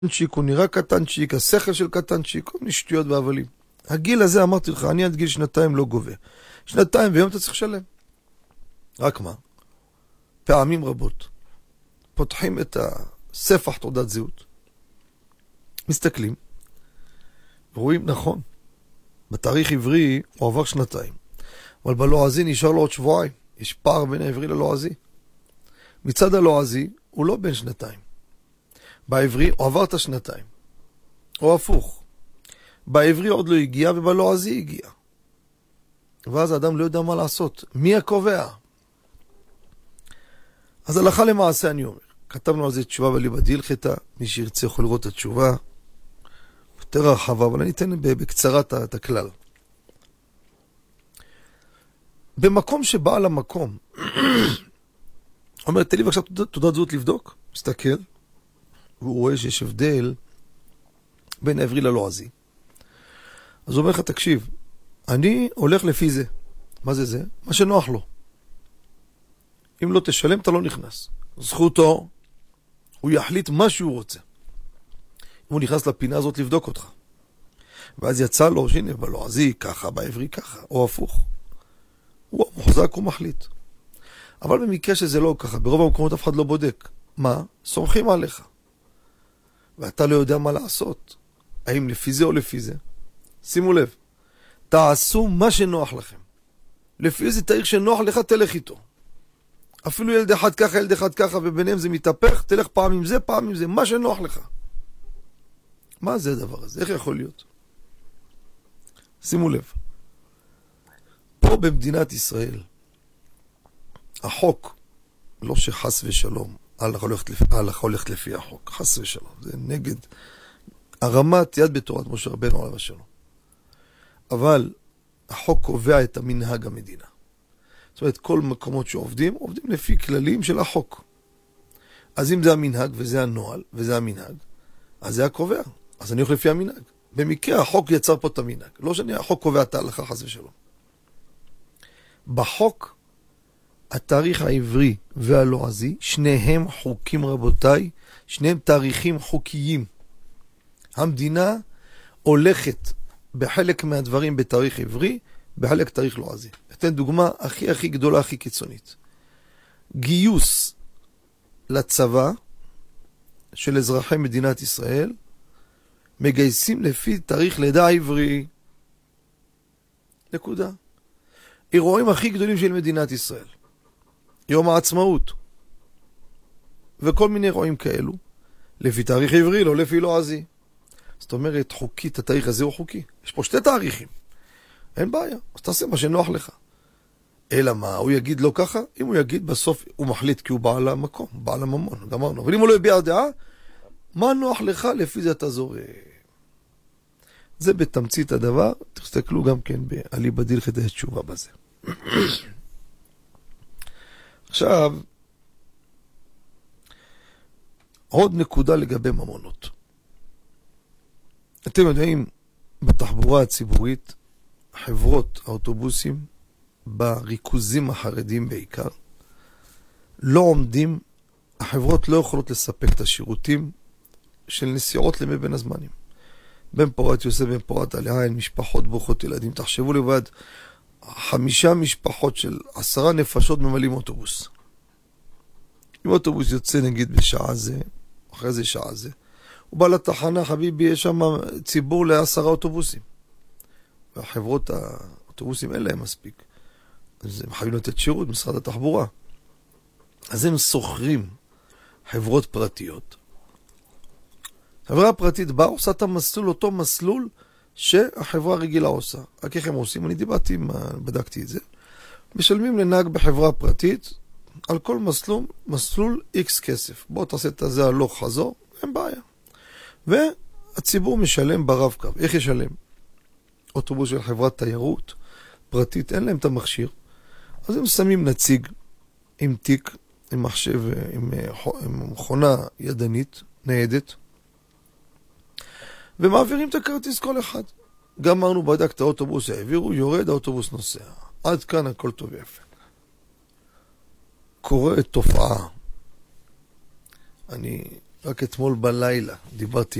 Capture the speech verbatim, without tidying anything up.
קטנצ'יק, הוא נראה קטנצ'יק, השכל של קטנצ'יק, כל מיני שטויות והבלים. הגיל הזה אמרתי לך, אני עד גיל שנתיים לא גובה. שנתיים ויום אתה צריך לשלם. רק מה? פעמים רבות. פותחים את הספח תעודת זהות. מסתכלים. רואים, נכון. בתאריך עברי הוא עבר שנתיים. אבל בלועזי נשאר לו עוד שבועיים. יש פער בין העברי ללועזי. מצד הלועזי הוא לא בין שנתיים. בעברי הוא עבר את השנתיים. או הפוך. בעברי עוד לא הגיע ובלועזי הגיע. ואז האדם לא יודע מה לעשות. מי הקובע? אז הלכה למעשה אני אומר. כתבנו על זה תשובה בליבא דהלכתא. מי שירצה יכול לראות את התשובה. יותר רחבה, אבל אני אתן בקצרה את הכלל. במקום שבעל המקום אומר, תן לי בבקשה תעודת זהות לבדוק. מסתכל. והוא רואה שיש הבדל בין העברי ללועזי. אז הוא אומר לך, תקשיב, אני הולך לפי זה. מה זה זה? מה שנוח לו. אם לא תשלם, אתה לא נכנס. זכותו, הוא יחליט מה שהוא רוצה. אם הוא נכנס לפינה הזאת לבדוק אותך. ואז יצא לו, שהנה, בלועזי ככה, בעברי ככה, או הפוך. הוא מוחזק, הוא מחליט. אבל במקרה שזה לא ככה, ברוב המקומות אף אחד לא בודק. מה? סומכים עליך. ואתה לא יודע מה לעשות. האם לפי זה או לפי זה? שימו לב. תעשו מה שנוח לכם. לפי איזה תאריך שנוח לך, תלך איתו. אפילו ילד אחד ככה, ילד אחד ככה, וביניהם זה מתהפך, תלך פעם עם זה, פעם עם זה, מה שנוח לך. מה זה הדבר הזה? איך יכול להיות? שימו לב. פה במדינת ישראל, החוק, לא שחס ושלום, ההלכה הולכת לפי, הולכת לפי החוק, חס ושלום, זה נגד הרמת יד בתורת משה רבנו עליו השלום. אבל החוק קובע את המנהג המדינה. זאת אומרת, כל מקומות שעובדים, עובדים לפי כללים של החוק. אז אם זה המנהג וזה הנוהל וזה המנהג, אז זה הקובע. אז אני הולך לפי המנהג. במקרה החוק יצר פה את המנהג. לא שאני, החוק קובע את ההלכה חס ושלום. בחוק, התאריך העברי והלועזי, שניהם חוקים רבותיי, שניהם תאריכים חוקיים. המדינה הולכת בחלק מהדברים בתאריך עברי, בחלק תאריך לועזי. אתן דוגמה הכי הכי גדולה, הכי קיצונית. גיוס לצבא של אזרחי מדינת ישראל, מגייסים לפי תאריך לידה עברי. נקודה. אירועים הכי גדולים של מדינת ישראל. יום העצמאות. וכל מיני אירועים כאלו. לפי תאריך עברי, לא לפי לועזי. זאת אומרת, חוקית, התאריך הזה הוא חוקי. יש פה שתי תאריכים. אין בעיה. אז תעשה מה שנוח לך. אלא מה? הוא יגיד לא ככה? אם הוא יגיד, בסוף הוא מחליט כי הוא בעל המקום, בעל הממון. גמרנו. אבל אם הוא לא יביע דעה, מה נוח לך? לפי זה אתה זורם. זה בתמצית הדבר. תסתכלו גם כן באליבא דהלכתא יש תשובה בזה. עכשיו, עוד נקודה לגבי ממונות. אתם יודעים, בתחבורה הציבורית, חברות האוטובוסים, בריכוזים החרדיים בעיקר, לא עומדים, החברות לא יכולות לספק את השירותים של נסיעות לימי בין הזמנים. בן פורת יוסף, בן פורת עליין, משפחות ברוכות ילדים. תחשבו לבד, חמישה משפחות של עשרה נפשות ממלאים אוטובוס. אם אוטובוס יוצא נגיד בשעה זה, אחרי זה שעה זה, הוא בא לתחנה, חביבי, יש שם ציבור לעשרה אוטובוסים. והחברות האוטובוסים אין להם מספיק. אז הם חייבים לתת שירות, משרד התחבורה. אז הם סוחרים חברות פרטיות. חברה פרטית באה, עושה את המסלול, אותו מסלול שהחברה רגילה עושה. רק איך הם עושים? אני דיברתי, בדקתי את זה. משלמים לנהג בחברה פרטית על כל מסלול, מסלול X כסף. בוא תעשה את זה הלוך חזור, אין בעיה. והציבור משלם ברב קו. איך ישלם? אוטובוס של חברת תיירות פרטית, אין להם את המכשיר. אז הם שמים נציג עם תיק, עם מחשב, עם, עם מכונה ידנית, ניידת, ומעבירים את הכרטיס כל אחד. גמרנו, בדק את האוטובוס, העבירו, יורד, האוטובוס נוסע. עד כאן הכל טוב ויפה. קורית תופעה. אני רק אתמול בלילה דיברתי